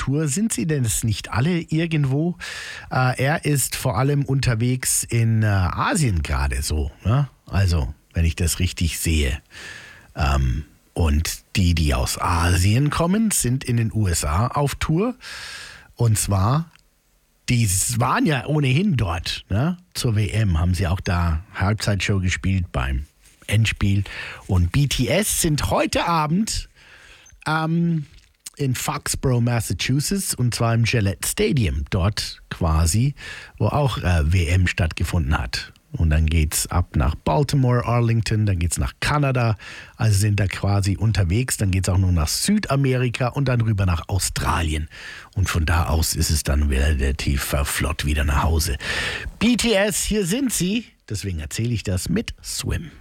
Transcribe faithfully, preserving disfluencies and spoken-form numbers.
Tour. Sind sie denn es nicht alle irgendwo? Äh, er ist vor allem unterwegs in äh, Asien gerade so, ne? Also, wenn ich das richtig sehe. Ähm, und die, die aus Asien kommen, sind in den U S A auf Tour. Und zwar, die waren ja ohnehin dort, ne? Zur W M haben sie auch da Halbzeitshow gespielt beim Endspiel. Und B T S sind heute Abend ähm, in Foxborough, Massachusetts, und zwar im Gillette Stadium, dort quasi, wo auch äh, W M stattgefunden hat. Und dann geht's ab nach Baltimore, Arlington, dann geht's nach Kanada, also sind da quasi unterwegs, dann geht's auch noch nach Südamerika und dann rüber nach Australien. Und von da aus ist es dann relativ flott wieder nach Hause. B T S, hier sind sie, deswegen erzähle ich das mit Swim.